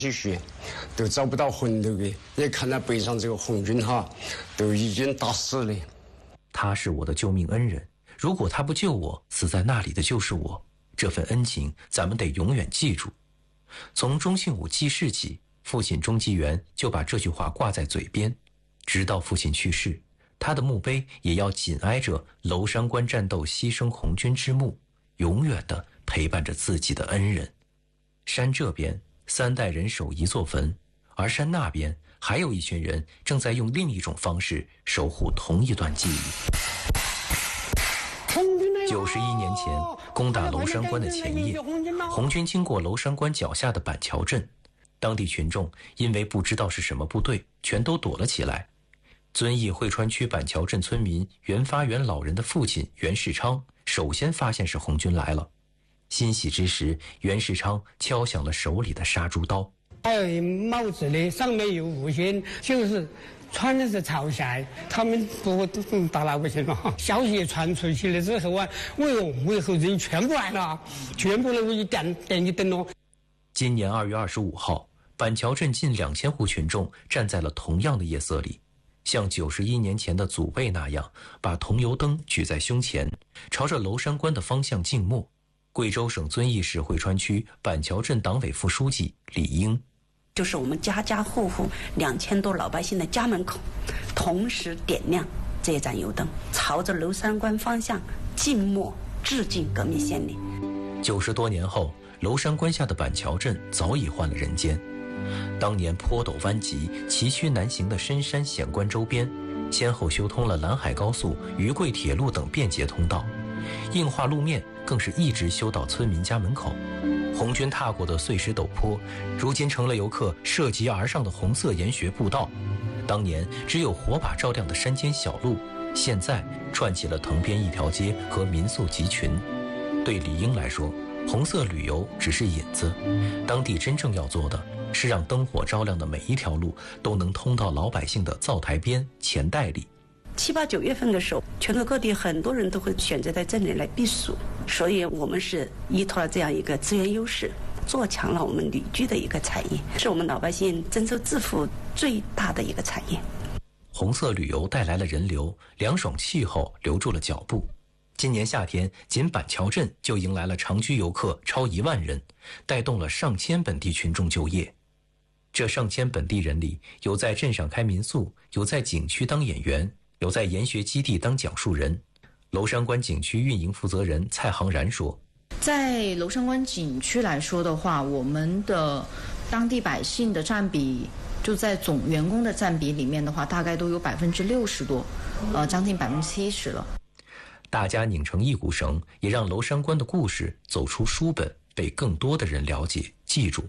去学都找不到魂头的，也看到背上这个红军哈，都已经打死了。 他是我的救命恩人，如果他不救我，死在那里的就是我。这份恩情，咱们得永远记住。从钟庆武记事起，父亲钟基元就把这句话挂在嘴边，直到父亲去世，他的墓碑也要紧挨着娄山关战斗牺牲红军之墓，永远地陪伴着自己的恩人。山这边3代人守一座坟，而山那边还有一群人正在用另一种方式守护同一段记忆。91年前攻打娄山关的前夜，红军经过娄山关脚下的板桥镇，当地群众因为不知道是什么部队，全都躲了起来。遵义汇川区板桥镇村民袁发元老人的父亲袁世昌首先发现是红军来了，欣喜之时，袁世昌敲响了手里的杀猪刀。 还有帽子的，上面有五星，就是穿的是朝霞，他们不打老百姓了。消息传出去了之后啊，为何人全部来了，全部来我一点一灯笼。 今年2月25号，板桥镇近2000户群众站在了同样的夜色里，像91年前的祖辈那样，把桐油灯举在胸前，朝着娄山关的方向静默。贵州省遵义市汇川区板桥镇党委副书记李英， 就是我们家家户户2000多老百姓的家门口，同时点亮这盏油灯，朝着娄山关方向静默致敬革命先烈。 90多年后，娄山关下的板桥镇早已换了人间。当年坡陡弯急、崎岖难行的深山险关周边，先后修通了兰海高速、渝贵铁路等便捷通道，硬化路面更是一直修到村民家门口。红军踏过的碎石陡坡，如今成了游客涉级而上的红色研学步道。当年只有火把照亮的山间小路，现在串起了藤编一条街和民宿集群。对李英来说，红色旅游只是引子，当地真正要做的是让灯火照亮的每一条路都能通到老百姓的灶台边、钱袋里。 7、8、9月份的时候，全国各地很多人都会选择在这里来避暑，所以我们是依托了这样一个资源优势，做强了我们旅居的一个产业，是我们老百姓增收致富最大的一个产业。 红色旅游带来了人流，凉爽气候留住了脚步。今年夏天，仅板桥镇就迎来了长居游客超1万人，带动了上千本地群众就业。这上千本地人里，有在镇上开民宿，有在景区当演员，有在研学基地当讲述人。娄山关景区运营负责人蔡航然说， 在娄山关景区来说的话，我们的当地百姓的占比，就在总员工的占比里面的话，大概都有60%多，将近70%了。 大家拧成一股绳，也让娄山关的故事走出书本，被更多的人了解记住。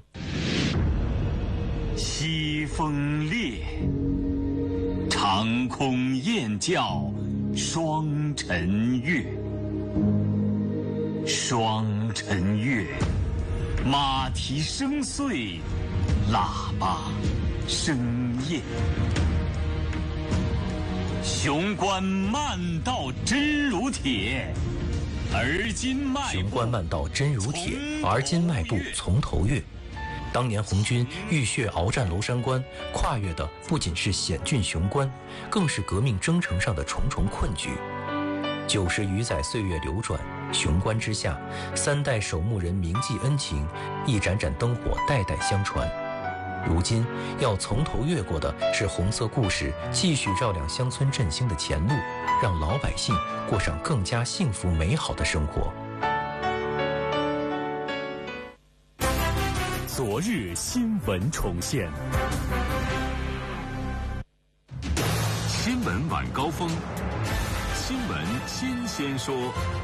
西风烈，长空雁叫双晨月，双晨月，马蹄声碎，喇叭声咽。雄关漫道真如铁，而今迈步。 雄关漫道真如铁，而今迈步从头越。当年红军浴血鏖战娄山关，跨越的不仅是险峻雄关，更是革命征程上的重重困局。90余载岁月流转，雄关之下，3代守墓人铭记恩情，一盏盏灯火代代相传。如今要从头越过的是红色故事继续照亮乡村振兴的前路，让老百姓过上更加幸福美好的生活。 昨日新闻重现，新闻晚高峰，新闻新鲜说。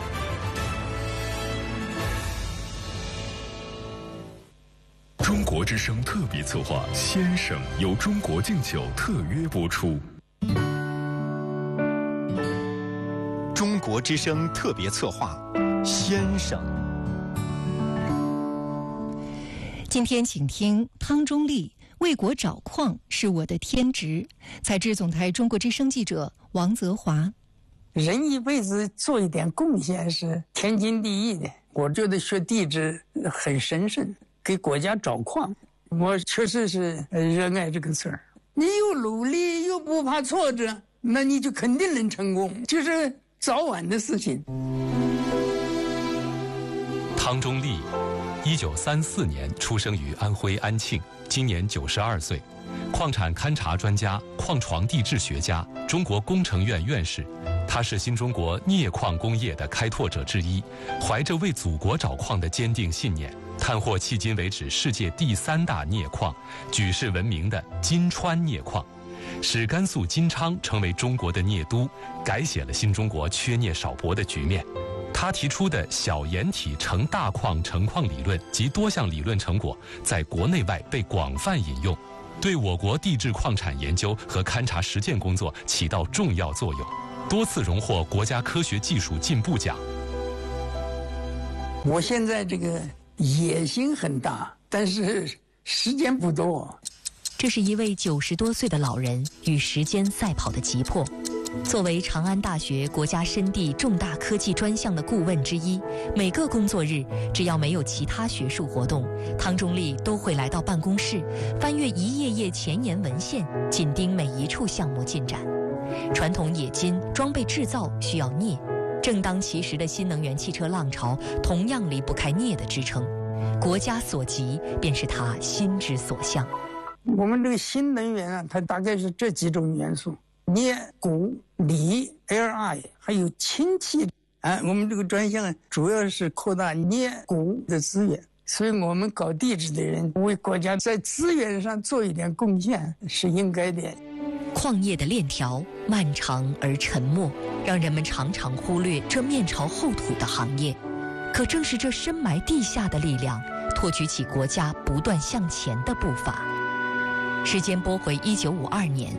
中国之声特别策划《先生》由中国敬酒特约播出。 中国之声特别策划《先生》。 今天请听汤中立为国找矿是我的天职，采自总台中国之声记者王泽华。 人一辈子做一点贡献是天经地义的，我觉得学地质很神圣，给国家找矿我确实是热爱这个事儿。你又努力又不怕挫折，那你就肯定能成功，就是早晚的事情。 汤中立，1934年出生于安徽安庆，今年92岁，矿产勘察专家、矿床地质学家，中国工程院院士。他是新中国镍矿工业的开拓者之一，怀着为祖国找矿的坚定信念，探获迄今为止世界第3大镍矿，举世闻名的金川镍矿，使甘肃金昌成为中国的镍都，改写了新中国缺镍少博的局面。他提出的小岩体成大矿成矿理论及多项理论成果，在国内外被广泛引用，对我国地质矿产研究和勘察实践工作起到重要作用，多次荣获国家科学技术进步奖。 我现在这个野心很大，但是时间不多。 这是一位90多岁的老人与时间赛跑的急迫。作为长安大学国家深地重大科技专项的顾问之一，每个工作日，只要没有其他学术活动，汤中立都会来到办公室，翻阅一页页前沿文献，紧盯每一处项目进展。传统冶金装备制造需要镍，正当其时的新能源汽车浪潮同样离不开镍的支撑。国家所急，便是他心之所向。 我们这个新能源啊，它大概是这几种元素：镍、钴、锂、Li， 还有氢气。我们这个专项主要是扩大镍、钴的资源，所以我们搞地质的人为国家在资源上做一点贡献是应该的。 矿业的链条漫长而沉默，让人们常常忽略这面朝后土的行业。可正是这深埋地下的力量，托举起国家不断向前的步伐。时间拨回1952年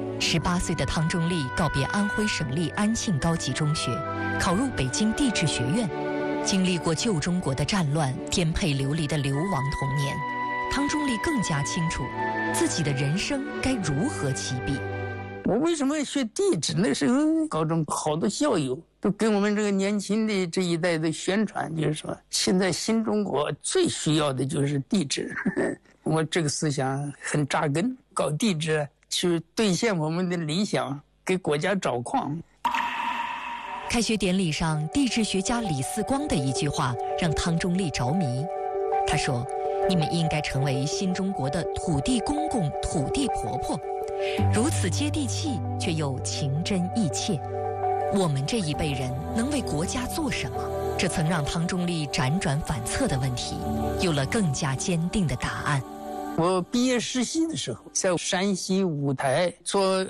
，18岁的汤中立告别安徽省立安庆高级中学，考入北京地质学院。经历过旧中国的战乱、颠沛流离的流亡童年，汤中立更加清楚自己的人生该如何起笔。 我为什么要学地质？那时候高中好多校友都给我们这个年轻的这一代的宣传，就是说现在新中国最需要的就是地质。我这个思想很扎根，搞地质去兑现我们的理想，给国家找矿。 开学典礼上，地质学家李四光的一句话让汤中立着迷。他说：“你们应该成为新中国的土地公公、土地婆婆，如此接地气，却又情真意切。我们这一辈人能为国家做什么？”这曾让汤中立辗转反侧的问题，有了更加坚定的答案。 我毕业实习的时候，在山西五台做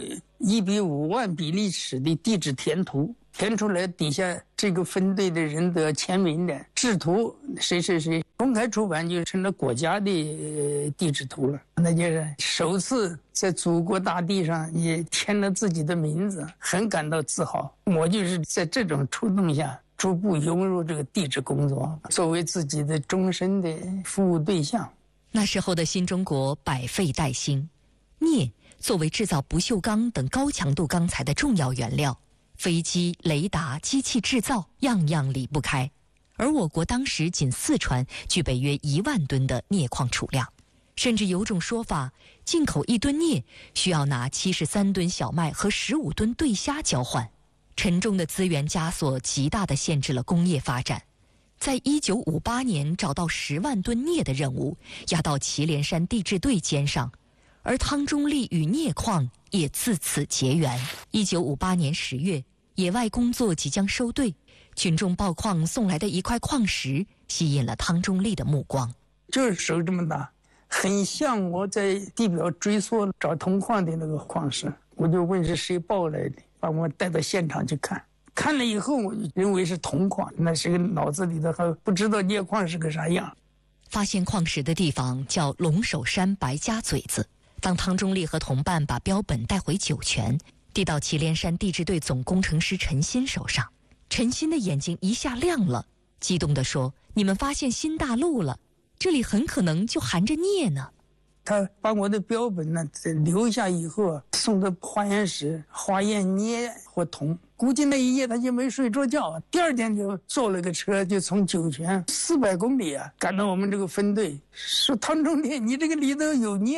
1:50000比例尺的地质填图，填出来底下这个分队的人的签名的制图谁谁谁，公开出版就成了国家的地质图了。那就是首次在祖国大地上也填了自己的名字，很感到自豪。我就是在这种触动下逐步融入这个地质工作，作为自己的终身的服务对象。 那时候的新中国百废待兴，镍作为制造不锈钢等高强度钢材的重要原料，飞机、雷达、机器制造样样离不开。而我国当时仅四川具备约1万吨的镍矿储量，甚至有种说法，进口1吨镍需要拿73吨小麦和15吨对虾交换。沉重的资源枷锁极大地限制了工业发展。在1958年找到10万吨镍的任务压到祁连山地质队肩上，而汤中立与镍矿也自此结缘。1958年10月，野外工作即将收队，群众报矿送来的一块矿石吸引了汤中立的目光。 就是手这么大，很像我在地表追溯找铜矿的那个矿石。我就问是谁抱来的，把我带到现场去看。看了以后，我就认为是铜矿，那是个脑子里头还不知道镍矿是个啥样。 发现矿石的地方叫龙首山白家嘴子。当汤中立和同伴把标本带回酒泉，递到祁连山地质队总工程师陈新手上，陈新的眼睛一下亮了，激动地说：“你们发现新大陆了，这里很可能就含着镍呢。” 他把我的标本呢留下以后，送到化验室化验镍或铜。 估计那一夜他就没睡着觉，第二天就坐了个车，就从酒泉400公里啊赶到我们这个分队，说汤中天，你这个里头有镍。